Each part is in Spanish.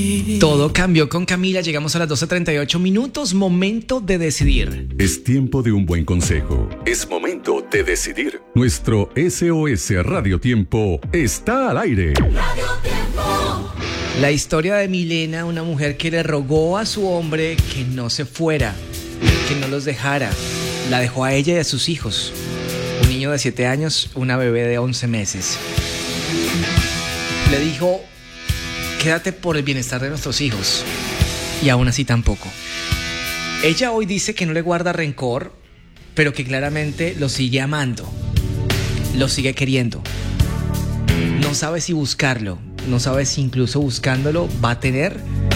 Todo cambió con Camila. Llegamos a las 12:38 minutos. Momento de decidir. Es tiempo de un buen consejo. Es momento de decidir. Nuestro SOS Radio Tiempo está al aire. Radio Tiempo. La historia de Milena, una mujer que le rogó a su hombre que no se fuera, que no los dejara. La dejó a ella y a sus hijos. Un niño de 7 años, una bebé de 11 meses. Le dijo: quédate por el bienestar de nuestros hijos. Y aún así tampoco. Ella hoy dice que no le guarda rencor, pero que claramente lo sigue amando, lo sigue queriendo. No sabe si buscarlo, no sabe si incluso buscándolo va a tener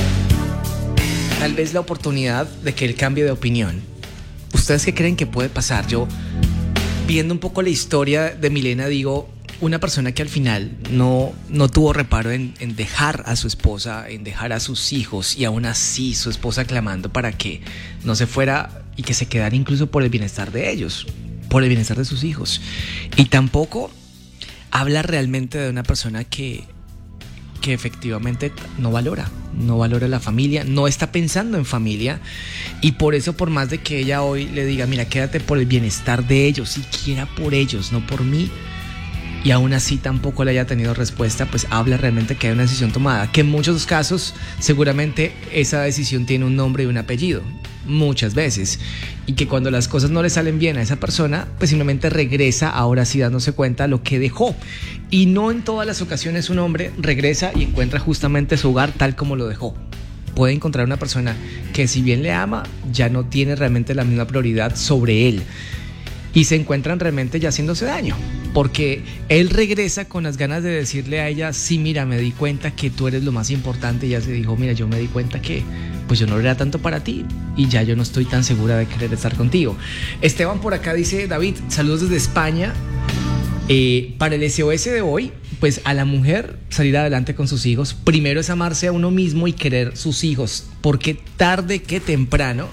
tal vez la oportunidad de que él cambie de opinión. ¿Ustedes qué creen que puede pasar? Yo, viendo un poco la historia de Milena, digo, una persona que al final no tuvo reparo en dejar a su esposa, en dejar a sus hijos, y aún así su esposa clamando para que no se fuera y que se quedara incluso por el bienestar de ellos, por el bienestar de sus hijos. Y tampoco habla realmente de una persona que efectivamente no valora la familia, no está pensando en familia, y por eso, por más de que ella hoy le diga, mira, quédate por el bienestar de ellos, siquiera por ellos, no por mí, y aún así tampoco le haya tenido respuesta, pues habla realmente que hay una decisión tomada, que en muchos casos seguramente esa decisión tiene un nombre y un apellido, muchas veces, y que cuando las cosas no le salen bien a esa persona, pues simplemente regresa, ahora sí dándose cuenta lo que dejó. Y no en todas las ocasiones un hombre regresa y encuentra justamente su hogar tal como lo dejó. Puede encontrar una persona que, si bien le ama, ya no tiene realmente la misma prioridad sobre él, y se encuentran realmente ya haciéndose daño, porque él regresa con las ganas de decirle a ella, sí, mira, me di cuenta que tú eres lo más importante. Y ella se dijo, mira, yo me di cuenta que pues yo no era tanto para ti, y ya yo no estoy tan segura de querer estar contigo. Esteban por acá dice: David, saludos desde España. Para el SOS de hoy, pues a la mujer salir adelante con sus hijos, primero es amarse a uno mismo y querer sus hijos, porque tarde que temprano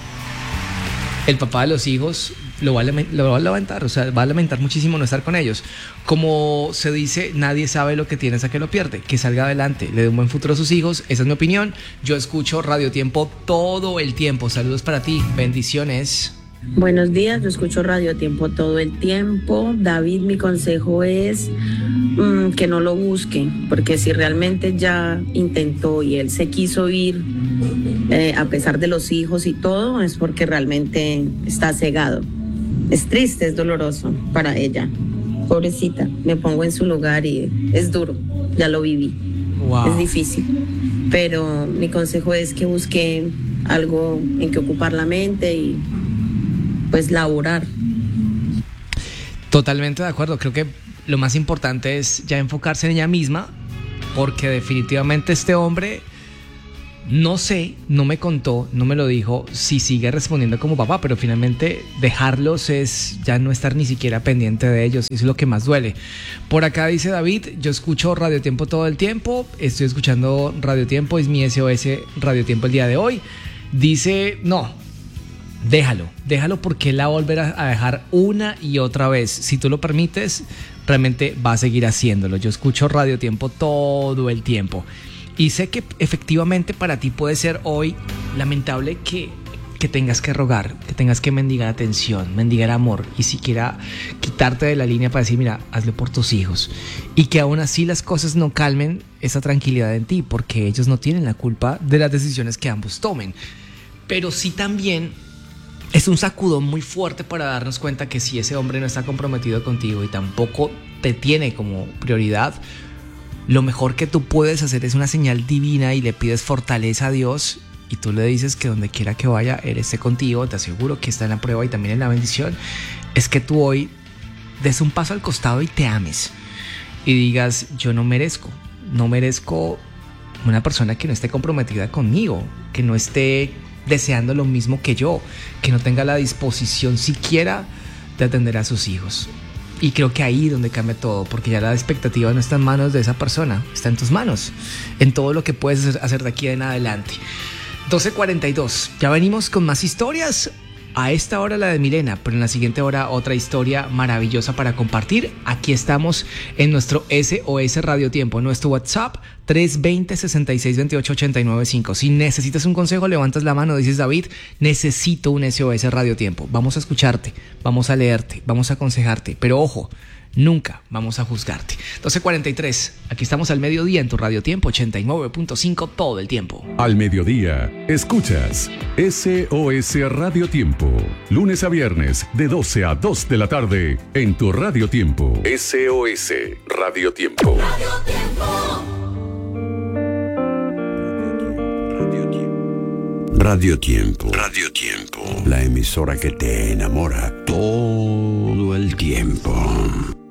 el papá de los hijos lo va a lamentar, o sea, va a lamentar muchísimo no estar con ellos. Como se dice, nadie sabe lo que tiene hasta que lo pierde. Que salga adelante, le dé un buen futuro a sus hijos. Esa es mi opinión. Yo escucho Radio Tiempo todo el tiempo. Saludos para ti, bendiciones. Buenos días, yo escucho Radio Tiempo todo el tiempo. David, mi consejo es que no lo busque, porque si realmente ya intentó y él se quiso ir, a pesar de los hijos y todo, es porque realmente está cegado. Es triste, es doloroso para ella. Pobrecita, me pongo en su lugar y es duro, ya lo viví. Wow. Es difícil, pero mi consejo es que busque algo en que ocupar la mente y pues laborar. Totalmente de acuerdo. Creo que lo más importante es ya enfocarse en ella misma, porque definitivamente este hombre, no sé, no me contó, no me lo dijo si sigue respondiendo como papá, pero finalmente dejarlos es ya no estar ni siquiera pendiente de ellos. Eso es lo que más duele. Por acá dice David: yo escucho Radio Tiempo todo el tiempo, estoy escuchando Radio Tiempo, es mi SOS Radio Tiempo el día de hoy. Dice, no, déjalo porque él la volverá a dejar una y otra vez. Si tú lo permites, realmente va a seguir haciéndolo. Yo escucho Radio Tiempo todo el tiempo. Y sé que efectivamente para ti puede ser hoy lamentable que tengas que rogar, que tengas que mendigar atención, mendigar amor, y siquiera quitarte de la línea para decir, mira, hazlo por tus hijos. Y que aún así las cosas no calmen esa tranquilidad en ti, porque ellos no tienen la culpa de las decisiones que ambos tomen. Pero sí también es un sacudón muy fuerte para darnos cuenta que si ese hombre no está comprometido contigo y tampoco te tiene como prioridad, lo mejor que tú puedes hacer es una señal divina y le pides fortaleza a Dios, y tú le dices que donde quiera que vaya, Él esté contigo. Te aseguro que está en la prueba y también en la bendición. Es que tú hoy des un paso al costado y te ames y digas, yo no merezco una persona que no esté comprometida conmigo, que no esté deseando lo mismo que yo, que no tenga la disposición siquiera de atender a sus hijos. Y creo que ahí es donde cambia todo, porque ya la expectativa no está en manos de esa persona, está en tus manos, en todo lo que puedes hacer de aquí en adelante. 12:42, ya venimos con más historias. A esta hora la de Milena, pero en la siguiente hora otra historia maravillosa para compartir. Aquí estamos en nuestro SOS Radio Tiempo, nuestro WhatsApp 320-6628-895. Si necesitas un consejo, levantas la mano, dices: David, necesito un SOS Radio Tiempo. Vamos a escucharte, vamos a leerte, vamos a aconsejarte, pero ojo, nunca vamos a juzgarte. 12:43, aquí estamos al mediodía en tu Radio Tiempo 89.5 todo el tiempo. Al mediodía, escuchas SOS Radio Tiempo. Lunes a viernes, de 12 a 2 de la tarde, en tu Radio Tiempo. SOS Radio Tiempo. Radio Tiempo. Radio Tiempo. La emisora que te enamora todo el tiempo.